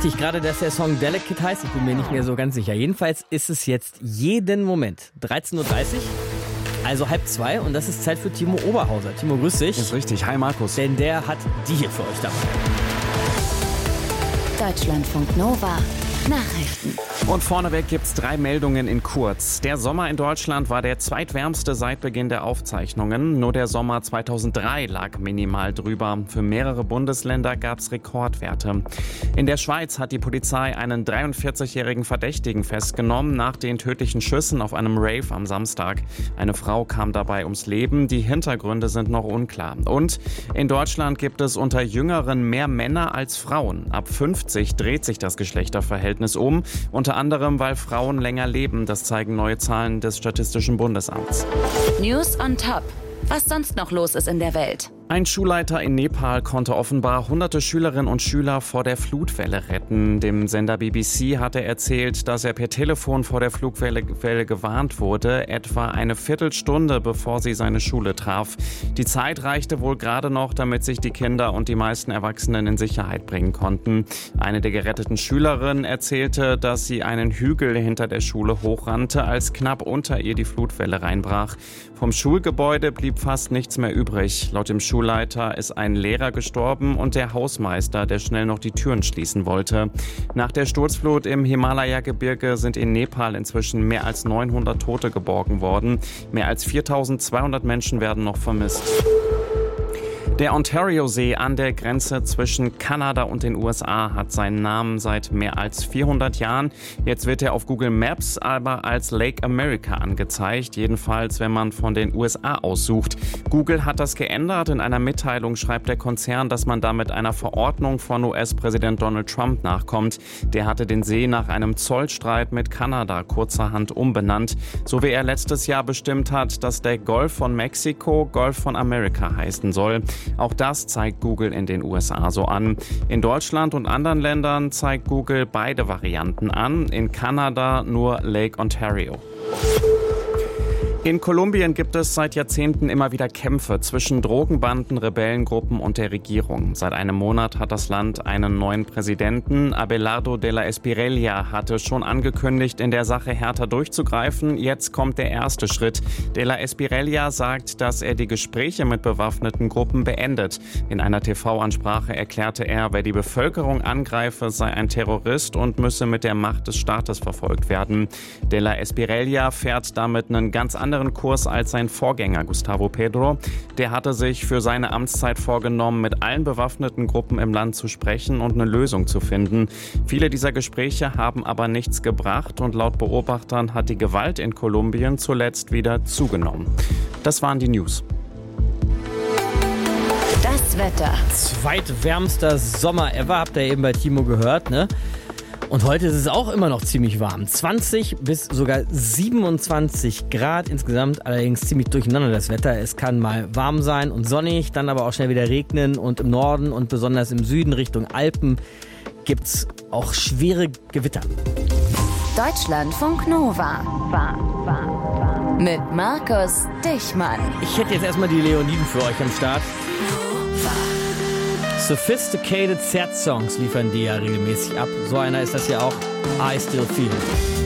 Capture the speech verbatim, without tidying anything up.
richtig, gerade dass der Song Delicate heißt, ich bin mir nicht mehr so ganz sicher. Jedenfalls ist es jetzt jeden Moment dreizehn Uhr dreißig, also halb zwei, und das ist Zeit für Timo Oberhauser. Timo, grüß dich. Ist richtig. Hi Markus. Denn der hat die hier für euch dabei. Deutschlandfunk Nova Nachrichten. Und vorneweg gibt's drei Meldungen in kurz. Der Sommer in Deutschland war der zweitwärmste seit Beginn der Aufzeichnungen. Nur der Sommer zweitausenddrei lag minimal drüber. Für mehrere Bundesländer gab's Rekordwerte. In der Schweiz hat die Polizei einen dreiundvierzigjährigen Verdächtigen festgenommen nach den tödlichen Schüssen auf einem Rave am Samstag. Eine Frau kam dabei ums Leben. Die Hintergründe sind noch unklar. Und in Deutschland gibt es unter Jüngeren mehr Männer als Frauen. Ab fünfzig dreht sich das Geschlechterverhältnis um, unter anderem, weil Frauen länger leben. Das zeigen neue Zahlen des Statistischen Bundesamts. News on top. Was sonst noch los ist in der Welt? Ein Schulleiter in Nepal konnte offenbar hunderte Schülerinnen und Schüler vor der Flutwelle retten. Dem Sender B B C hat er erzählt, dass er per Telefon vor der Flutwelle Welle gewarnt wurde, etwa eine Viertelstunde bevor sie seine Schule traf. Die Zeit reichte wohl gerade noch, damit sich die Kinder und die meisten Erwachsenen in Sicherheit bringen konnten. Eine der geretteten Schülerinnen erzählte, dass sie einen Hügel hinter der Schule hochrannte, als knapp unter ihr die Flutwelle reinbrach. Vom Schulgebäude blieb fast nichts mehr übrig. Laut dem Schulleiter ist ein Lehrer gestorben und der Hausmeister, der schnell noch die Türen schließen wollte. Nach der Sturzflut im Himalaya-Gebirge sind in Nepal inzwischen mehr als neunhundert Tote geborgen worden. Mehr als viertausendzweihundert Menschen werden noch vermisst. Der Ontario-See an der Grenze zwischen Kanada und den U S A hat seinen Namen seit mehr als vierhundert Jahren. Jetzt wird er auf Google Maps aber als Lake America angezeigt, jedenfalls wenn man von den U S A aussucht. Google hat das geändert. In einer Mitteilung schreibt der Konzern, dass man damit einer Verordnung von U S-Präsident Donald Trump nachkommt. Der hatte den See nach einem Zollstreit mit Kanada kurzerhand umbenannt, so wie er letztes Jahr bestimmt hat, dass der Golf von Mexiko Golf von Amerika heißen soll. Auch das zeigt Google in den U S A so an. In Deutschland und anderen Ländern zeigt Google beide Varianten an. In Kanada nur Lake Ontario. In Kolumbien gibt es seit Jahrzehnten immer wieder Kämpfe zwischen Drogenbanden, Rebellengruppen und der Regierung. Seit einem Monat hat das Land einen neuen Präsidenten. Abelardo de la Espriella hatte schon angekündigt, in der Sache härter durchzugreifen. Jetzt kommt der erste Schritt. De la Espriella sagt, dass er die Gespräche mit bewaffneten Gruppen beendet. In einer T V-Ansprache erklärte er, wer die Bevölkerung angreife, sei ein Terrorist und müsse mit der Macht des Staates verfolgt werden. De la Espriella fährt damit einen ganz anderen Kurs als sein Vorgänger Gustavo Petro. Der hatte sich für seine Amtszeit vorgenommen, mit allen bewaffneten Gruppen im Land zu sprechen und eine Lösung zu finden. Viele dieser Gespräche haben aber nichts gebracht und laut Beobachtern hat die Gewalt in Kolumbien zuletzt wieder zugenommen. Das waren die News. Das Wetter. Zweitwärmster Sommer ever, habt ihr eben bei Timo gehört, ne? Und heute ist es auch immer noch ziemlich warm. zwanzig bis sogar siebenundzwanzig Grad insgesamt, allerdings ziemlich durcheinander das Wetter. Es kann mal warm sein und sonnig, dann aber auch schnell wieder regnen. Und im Norden und besonders im Süden Richtung Alpen gibt es auch schwere Gewitter. Deutschlandfunk Nova. Mit Markus Dichmann. Ich hätte jetzt erstmal die Leoniden für euch am Start. Sophisticated Sad Songs liefern die ja regelmäßig ab. So einer ist das ja auch. I Still Feel.